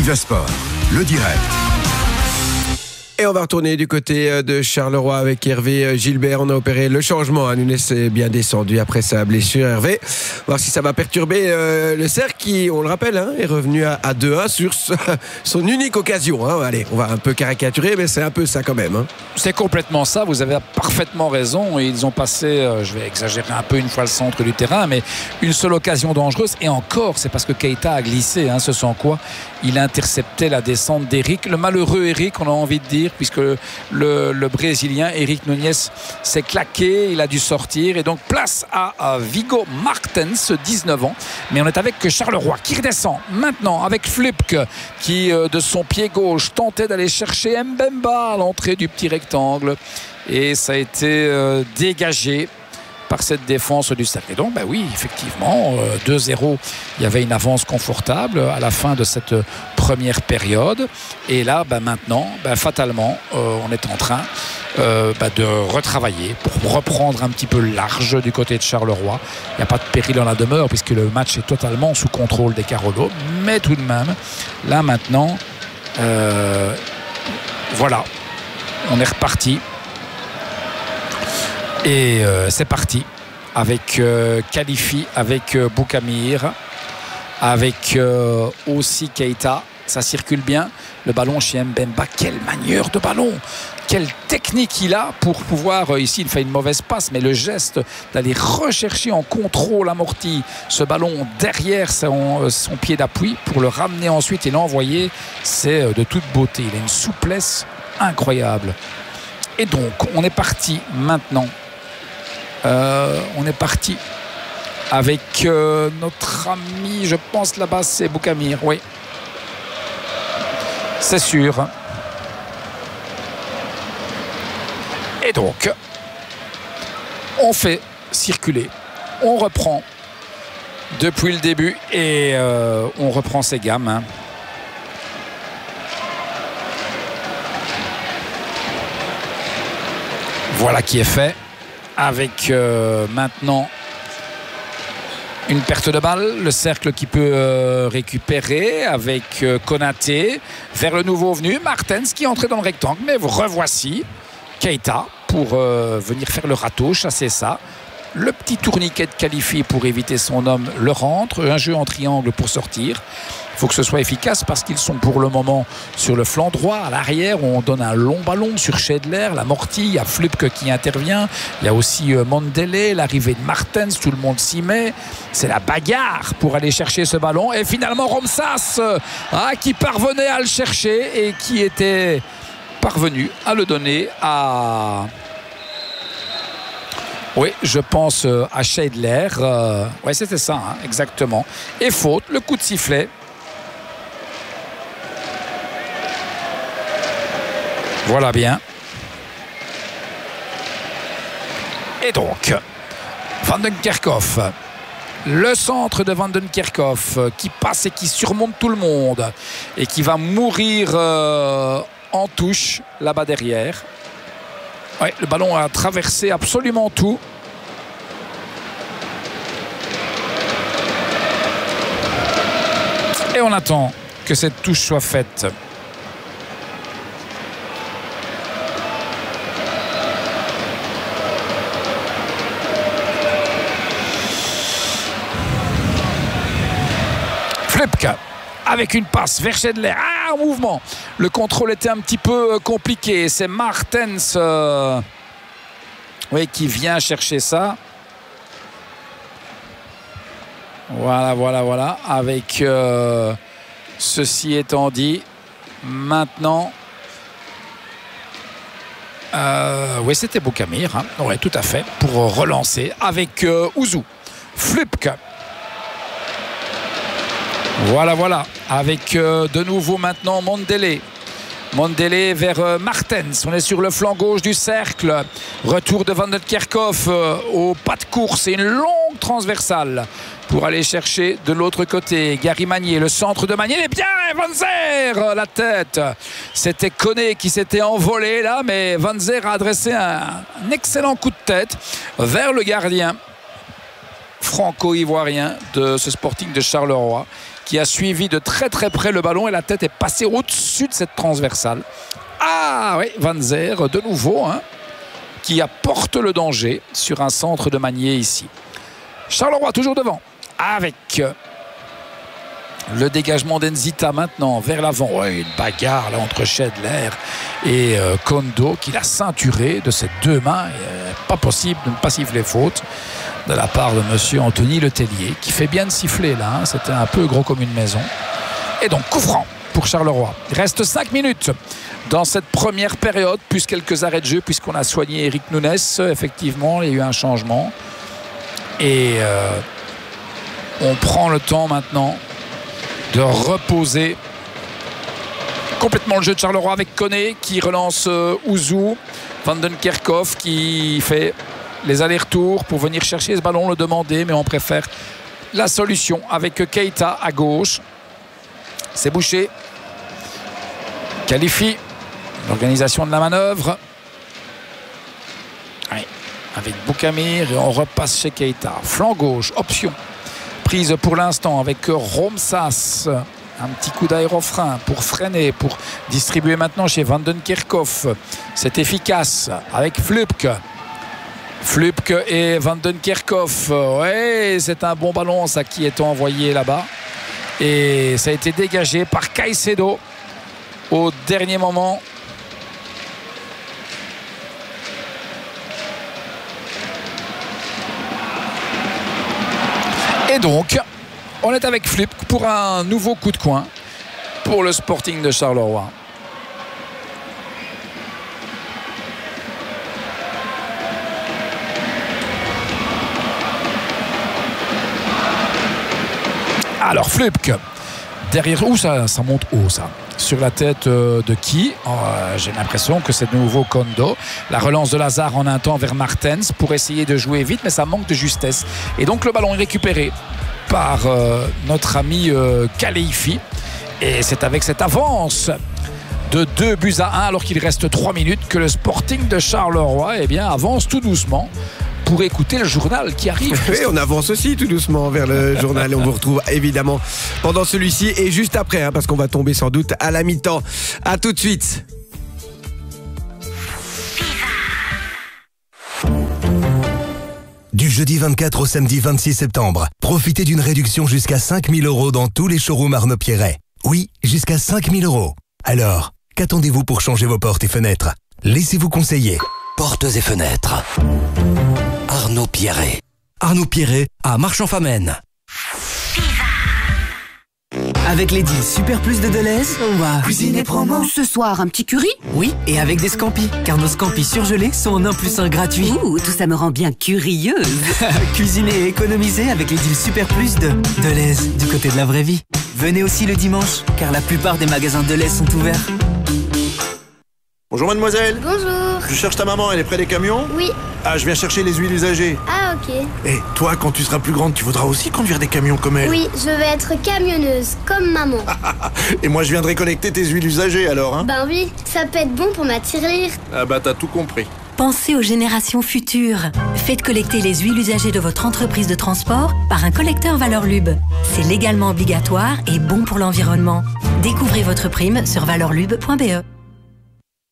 Vive Sport, le direct. Et on va retourner du côté de Charleroi avec Hervé Gilbert. On a opéré le changement. Nunes est bien descendu après sa blessure. Hervé, voir si ça va perturber le Cercle qui, on le rappelle, est revenu à 2-1 sur son unique occasion. Allez, on va un peu caricaturer, mais c'est un peu ça quand même. C'est complètement ça. Vous avez parfaitement raison. Ils ont passé, je vais exagérer un peu, une fois le centre du terrain, mais une seule occasion dangereuse. Et encore, c'est parce que Keita a glissé. Ce sans quoi il interceptait la descente d'Eric. Le malheureux Eric, on a envie de dire, puisque le Brésilien Eric Nunes s'est claqué, il a dû sortir, et donc place à Viggo Martens, 19 ans, mais on est avec Charleroi qui redescend maintenant avec Flupke qui de son pied gauche tentait d'aller chercher Mbemba à l'entrée du petit rectangle, et ça a été dégagé par cette défense du Cercle. Et donc, oui, effectivement, 2-0, il y avait une avance confortable à la fin de cette première période. Et là, maintenant, fatalement, on est en train de retravailler pour reprendre un petit peu large du côté de Charleroi. Il n'y a pas de péril en la demeure puisque le match est totalement sous contrôle des Carolo. Mais tout de même, là, maintenant, voilà, on est reparti. Et c'est parti avec Khalifi, avec Boukamir, avec aussi Keita. Ça circule bien. Le ballon chez Mbemba. Quelle manière de ballon! Quelle technique il a pour pouvoir, ici il fait une mauvaise passe, mais le geste d'aller rechercher en contrôle amorti ce ballon derrière son pied d'appui pour le ramener ensuite et l'envoyer, c'est de toute beauté. Il a une souplesse incroyable. Et donc on est parti maintenant. On est parti avec notre ami, je pense là-bas c'est Boukamir, oui, c'est sûr. Et donc on fait circuler, on reprend depuis le début et on reprend ses gammes. Voilà qui est fait. Avec maintenant une perte de balle, le Cercle qui peut récupérer avec Konaté vers le nouveau venu, Martens qui est entré dans le rectangle, mais revoici Keita pour venir faire le râteau, chasser ça. Le petit tourniquet de Khalifi pour éviter son homme le rentre, un jeu en triangle pour sortir. Il faut que ce soit efficace parce qu'ils sont pour le moment sur le flanc droit, à l'arrière, où on donne un long ballon sur Schedler, la Morty, il y a Flupke qui intervient, il y a aussi Mondele, l'arrivée de Martens, tout le monde s'y met. C'est la bagarre pour aller chercher ce ballon. Et finalement Romsas qui parvenait à le chercher et qui était parvenu à le donner à... Oui, je pense à Schedler. Oui, c'était ça, exactement. Et faute, le coup de sifflet. Voilà bien. Et donc, Van den Kerkhoff. Le centre de Van den Kerkhoff qui passe et qui surmonte tout le monde et qui va mourir en touche là-bas derrière. Ouais, le ballon a traversé absolument tout. Et on attend que cette touche soit faite. Flupke avec une passe vers Schedler. En mouvement. Le contrôle était un petit peu compliqué. C'est Martens qui vient chercher ça. Voilà. Avec ceci étant dit, maintenant... oui, c'était Boukamir. Oui, tout à fait. Pour relancer avec Ouzou. Flupke. Voilà, avec de nouveau maintenant Mondele vers Martens. On est sur le flanc gauche du Cercle. Retour de Van den Kerkhoff au pas de course et une longue transversale pour aller chercher de l'autre côté. Gary Magnier, le centre de Magnier, et bien Van Zer, la tête. C'était Koné qui s'était envolé là, mais Van Zer a adressé un excellent coup de tête vers le gardien franco-ivoirien de ce Sporting de Charleroi, qui a suivi de très très près le ballon et la tête est passée au-dessus de cette transversale. Ah oui, Van Zer de nouveau, hein, qui apporte le danger sur un centre de Magnier ici. Charleroi toujours devant avec le dégagement d'Enzita maintenant vers l'avant. Ouais, une bagarre là entre Schedler et Kondo qui l'a ceinturé de ses deux mains. Pas possible de ne pas siffler faute de la part de monsieur Anthony Letellier qui fait bien de siffler là, hein. C'était un peu gros comme une maison. Et donc coup franc pour Charleroi. Il reste 5 minutes dans cette première période, plus quelques arrêts de jeu puisqu'on a soigné Eric Nunes. Effectivement, il y a eu un changement. Et on prend le temps maintenant de reposer complètement le jeu de Charleroi avec Koné qui relance Ouzou. Van den Kerkhoff qui fait les allers-retours pour venir chercher ce ballon, le demander, mais on préfère la solution avec Keita à gauche. C'est Boucher. Qualifie l'organisation de la manœuvre. Oui, avec Boukamir et on repasse chez Keita. Flanc gauche, option prise pour l'instant avec Romsas. Un petit coup d'aérofrein pour freiner, pour distribuer maintenant chez Van den Kerkhoff. C'est efficace avec Flupke. Flupke et Van den Kerkhoff. Ouais, c'est un bon ballon ça qui est envoyé là-bas. Et ça a été dégagé par Caicedo au dernier moment. Et donc, on est avec Flip pour un nouveau coup de coin pour le Sporting de Charleroi. Alors Flupke, derrière où ça monte haut ça. Sur la tête de qui j'ai l'impression que c'est de nouveau Kondo. La relance de Lazare en un temps vers Martens pour essayer de jouer vite, mais ça manque de justesse. Et donc le ballon est récupéré par notre ami Kaleifi. Et c'est avec cette avance de 2-1 alors qu'il reste 3 minutes que le Sporting de Charleroi avance tout doucement pour écouter le journal qui arrive. Oui, on avance aussi tout doucement vers le journal et on vous retrouve évidemment pendant celui-ci et juste après, hein, parce qu'on va tomber sans doute à la mi-temps. À tout de suite. Du jeudi 24 au samedi 26 septembre, profitez d'une réduction jusqu'à 5 000 € dans tous les showrooms Arnaud Pierret. Oui, jusqu'à 5 000 €. Alors, qu'attendez-vous pour changer vos portes et fenêtres? Laissez-vous conseiller. Portes et fenêtres. Arnaud Pierret. Arnaud Pierret à Marchand-Famenne. Avec les deals Super Plus de Deleuze, on va cuisiner promo. Ce soir, un petit curry? Oui, et avec des scampi, car nos scampi surgelés sont en 1+1 gratuit. Ouh, tout ça me rend bien curieuse. Cuisiner et économiser avec les deals Super Plus de Deleuze, du côté de la vraie vie. Venez aussi le dimanche, car la plupart des magasins Deleuze sont ouverts. Bonjour mademoiselle. Bonjour. Je cherche ta maman, elle est près des camions? Oui. Ah, je viens chercher les huiles usagées. Ah, ok. Et toi, quand tu seras plus grande, tu voudras aussi conduire des camions comme elle? Oui, je vais être camionneuse, comme maman. Et moi, je viendrai collecter tes huiles usagées alors, hein? Ben oui, ça peut être bon pour ma tirelire. Ah bah, t'as tout compris. Pensez aux générations futures. Faites collecter les huiles usagées de votre entreprise de transport par un collecteur Valeur Lube. C'est légalement obligatoire et bon pour l'environnement. Découvrez votre prime sur valeurlube.be.